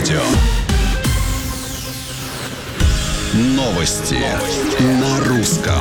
радио. Новости на русском.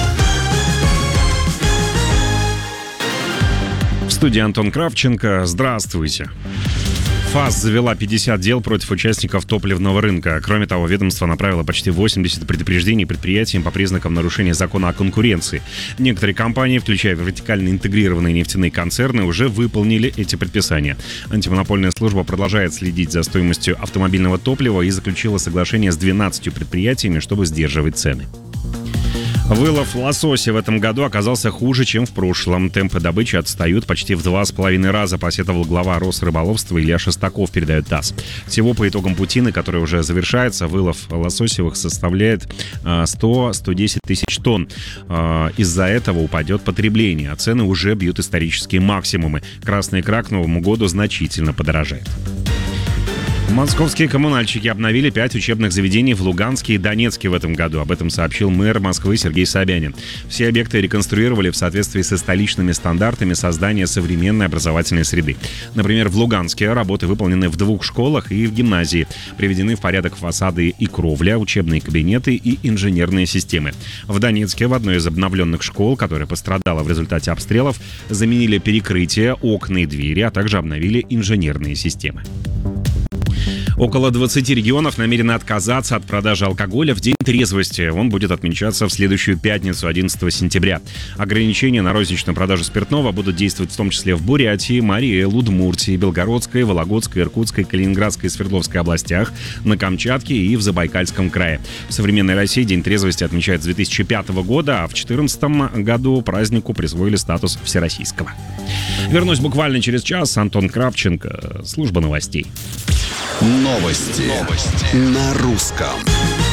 В студии Антон Кравченко. Здравствуйте. ФАС завела 50 дел против участников топливного рынка. Кроме того, ведомство направило почти 80 предупреждений предприятиям по признакам нарушения закона о конкуренции. Некоторые компании, включая вертикально интегрированные нефтяные концерны, уже выполнили эти предписания. Антимонопольная служба продолжает следить за стоимостью автомобильного топлива и заключила соглашение с 12 предприятиями, чтобы сдерживать цены. Вылов лосося в этом году оказался хуже, чем в прошлом. Темпы добычи отстают почти в 2,5 раза, посетовал глава Росрыболовства Илья Шестаков, передает ТАСС. Всего по итогам путины, который уже завершается, вылов лососевых составляет 100-110 тысяч тонн. Из-за этого упадет потребление, а цены уже бьют исторические максимумы. Красный икра к Новому году значительно подорожает. Московские коммунальщики обновили 5 учебных заведений в Луганске и Донецке в этом году. Об этом сообщил мэр Москвы Сергей Собянин. Все объекты реконструировали в соответствии со столичными стандартами создания современной образовательной среды. Например, в Луганске работы выполнены в 2 школах и в гимназии. Приведены в порядок фасады и кровля, учебные кабинеты и инженерные системы. В Донецке в одной из обновленных школ, которая пострадала в результате обстрелов, заменили перекрытия, окна и двери, а также обновили инженерные системы. Около 20 регионов намерены отказаться от продажи алкоголя в День трезвости. Он будет отмечаться в следующую пятницу, 11 сентября. Ограничения на розничную продажу спиртного будут действовать в том числе в Бурятии, Марий-Эл, Удмуртии, Белгородской, Вологодской, Иркутской, Калининградской и Свердловской областях, на Камчатке и в Забайкальском крае. В современной России День трезвости отмечают с 2005 года, а в 2014 году празднику присвоили статус всероссийского. Вернусь буквально через час. Антон Кравченко, служба новостей. Новости на русском.